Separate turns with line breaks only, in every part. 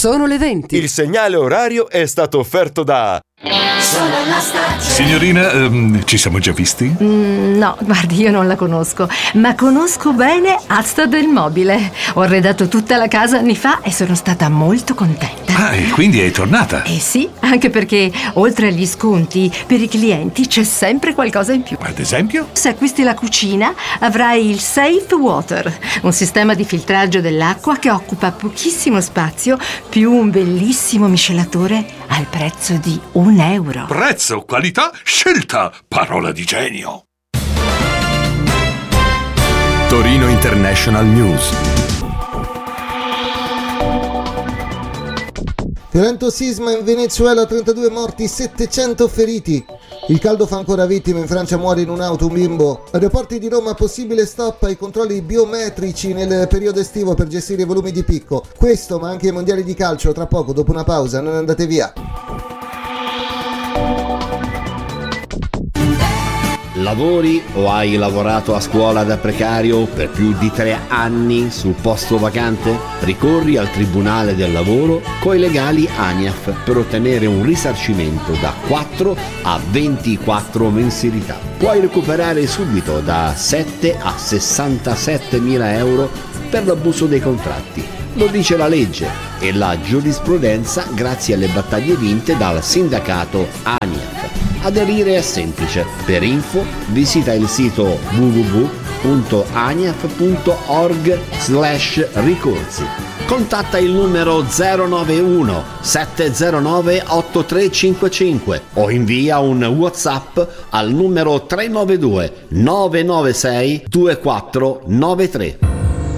Sono le 20.
Il segnale orario è stato offerto da...
Sono la stagione.
Signorina, ci siamo già visti?
No, guardi, io non la conosco, ma conosco bene Asta del Mobile. Ho arredato tutta la casa anni fa e sono stata molto contenta.
Ah, e quindi è tornata?
Eh sì, anche perché oltre agli sconti, per i clienti c'è sempre qualcosa in più.
Ad esempio?
Se acquisti la cucina, avrai il Safe Water, un sistema di filtraggio dell'acqua che occupa pochissimo spazio, più un bellissimo miscelatore al prezzo di €1.
Prezzo, qualità, scelta, parola di genio.
Torino International News.
Violento sisma in Venezuela, 32 morti, 700 feriti. Il caldo fa ancora vittime, in Francia muore in un'auto un bimbo. Aeroporti di Roma, possibile stop ai controlli biometrici nel periodo estivo per gestire i volumi di picco. Questo, ma anche i mondiali di calcio, tra poco, dopo una pausa, non andate via.
Lavori o hai lavorato a scuola da precario per più di 3 anni sul posto vacante? Ricorri al Tribunale del Lavoro coi legali ANIAF per ottenere un risarcimento da 4 a 24 mensilità. Puoi recuperare subito da 7 a 67 mila euro per l'abuso dei contratti. Lo dice la legge e la giurisprudenza grazie alle battaglie vinte dal sindacato ANIAF. Aderire è semplice. Per info visita il sito www.aniaf.org/ricorsi. Contatta il numero 091 709 8355 o invia un WhatsApp al numero 392 996 2493.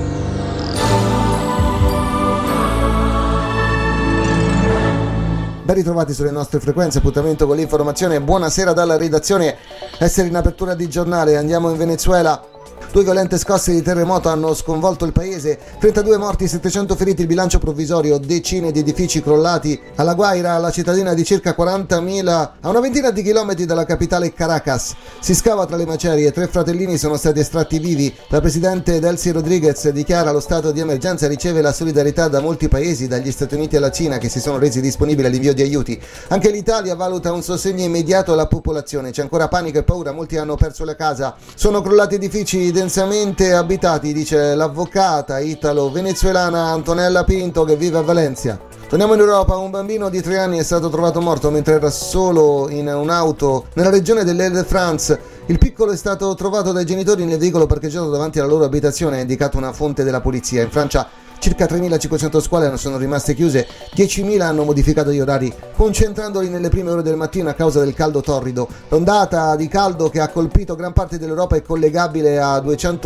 Ben ritrovati sulle nostre frequenze, appuntamento con l'informazione. Buonasera dalla redazione. Essere in apertura di giornale, andiamo in Venezuela. 2 violente scosse di terremoto hanno sconvolto il paese, 32 morti, 700 feriti, il bilancio provvisorio, decine di edifici crollati. A La Guaira, la cittadina di circa 40.000, a una ventina di chilometri dalla capitale Caracas. Si scava tra le macerie, 3 fratellini sono stati estratti vivi. La presidente Delcy Rodriguez dichiara lo stato di emergenza e riceve la solidarietà da molti paesi, dagli Stati Uniti alla Cina, che si sono resi disponibili all'invio di aiuti. Anche l'Italia valuta un sostegno immediato alla popolazione. C'è ancora panico e paura, molti hanno perso la casa. Sono crollati edifici densamente abitati, dice l'avvocata italo-venezuelana Antonella Pinto, che vive a Valencia. Torniamo in Europa. Un bambino di 3 anni è stato trovato morto mentre era solo in un'auto nella regione dell'Île-de-France. Il piccolo è stato trovato dai genitori nel veicolo parcheggiato davanti alla loro abitazione, ha indicato una fonte della polizia. In Francia circa 3.500 scuole sono rimaste chiuse, 10.000 hanno modificato gli orari, concentrandoli nelle prime ore del mattino a causa del caldo torrido. L'ondata di caldo che ha colpito gran parte dell'Europa è collegabile a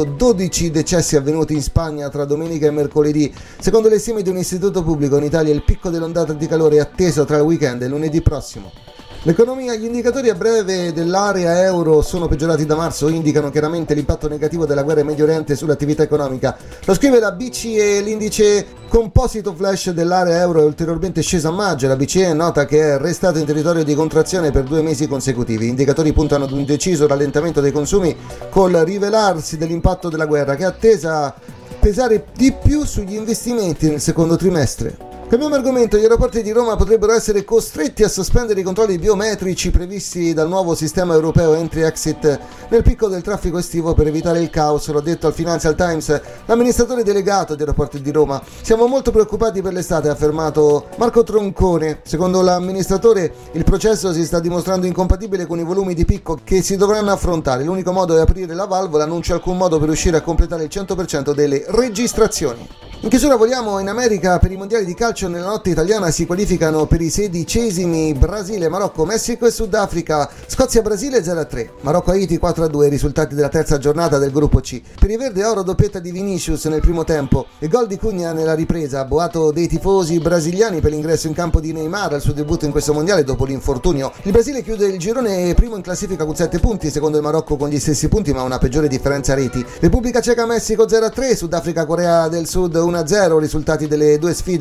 212 decessi avvenuti in Spagna tra domenica e mercoledì. Secondo le stime di un istituto pubblico, in Italia il picco dell'ondata di calore è atteso tra il weekend e lunedì prossimo. L'economia, gli indicatori a breve dell'area euro sono peggiorati da marzo, indicano chiaramente l'impatto negativo della guerra in Medio Oriente sull'attività economica. Lo scrive la BCE, l'indice composito flash dell'area euro è ulteriormente sceso a maggio. La BCE nota che è restato in territorio di contrazione per 2 mesi consecutivi. Gli indicatori puntano ad un deciso rallentamento dei consumi col rivelarsi dell'impatto della guerra, che è attesa pesare di più sugli investimenti nel secondo trimestre. Cambiamo argomento. Gli aeroporti di Roma potrebbero essere costretti a sospendere i controlli biometrici previsti dal nuovo sistema europeo Entry-Exit nel picco del traffico estivo per evitare il caos, lo ha detto al Financial Times l'amministratore delegato di Aeroporti di Roma. Siamo molto preoccupati per l'estate, ha affermato Marco Troncone. Secondo l'amministratore il processo si sta dimostrando incompatibile con i volumi di picco che si dovranno affrontare. L'unico modo è aprire la valvola, non c'è alcun modo per riuscire a completare il 100% delle registrazioni. In chiusura voliamo in America. Per i mondiali di calcio nella notte italiana si qualificano per i 16esimi Brasile, Marocco, Messico e Sudafrica. Scozia-Brasile 0-3, Marocco-Haiti 4-2, risultati della terza giornata del gruppo C. Per i verde oro doppietta di Vinicius nel primo tempo e gol di Cugna nella ripresa, boato dei tifosi brasiliani per l'ingresso in campo di Neymar al suo debutto in questo mondiale dopo l'infortunio. Il Brasile chiude il girone primo in classifica con 7 punti, secondo il Marocco con gli stessi punti ma una peggiore differenza reti. Repubblica Ceca-Messico 0-3, Sudafrica-Corea del Sud 1-0, risultati delle 2 sfide del girone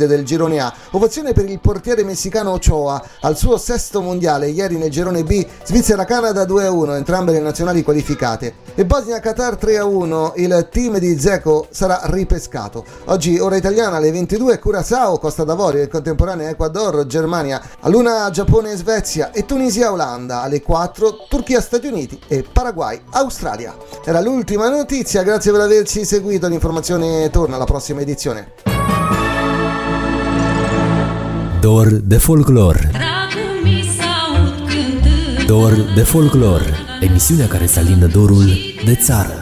girone A. Ovazione per il portiere messicano Ochoa al suo sesto mondiale. Ieri nel girone B Svizzera-Canada 2-1, entrambe le nazionali qualificate. E Bosnia-Qatar 3-1, il team di Dzeko sarà ripescato. Oggi ora italiana alle 22 Curaçao, Costa d'Avorio, in contemporanea Ecuador, Germania, all'1 Giappone e Svezia e Tunisia-Olanda, alle 4 Turchia-Stati Uniti e Paraguay-Australia. Era l'ultima notizia, grazie per averci seguito, l'informazione torna alla prossima edizione.
Dor de folclor. Dor de folclor, emisiunea care să alindă dorul de țară.